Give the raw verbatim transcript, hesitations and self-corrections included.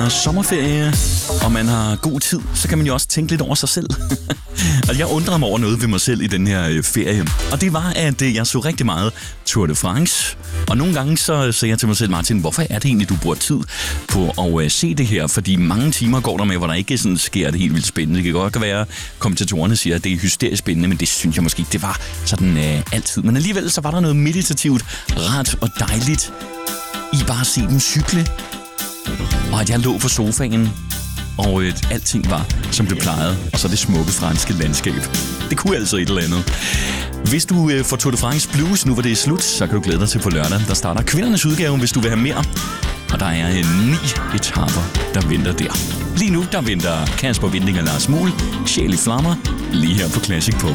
Sommerferie, og man har god tid, så kan man jo også tænke lidt over sig selv. Og jeg undrede mig over noget ved mig selv i den her ferie. Og det var, at jeg så rigtig meget Tour de France. Og nogle gange så sagde jeg til mig selv, Martin, hvorfor er det egentlig, du bruger tid på at se det her? Fordi mange timer går der med, hvor der ikke sådan sker det helt vildt spændende. Det kan godt være, at kommentatorerne siger, at det er hysterisk spændende, men det synes jeg måske ikke, det var sådan øh, altid. Men alligevel så var der noget meditativt, rart og dejligt i bare at se dem cykle. Og at jeg lå på sofaen, og øh, alting var, som det plejede, og så det smukke franske landskab. Det kunne altså et eller andet. Hvis du øh, får Tour de France Blues, nu hvor det er slut, så kan du glæde dig til på lørdag. Der starter kvindernes udgave, hvis du vil have mere. Og der er øh, ni etaper, der venter der. Lige nu, der venter Kasper Winding og Lars Muhl, Sjæl i flammer, lige her på Classic på.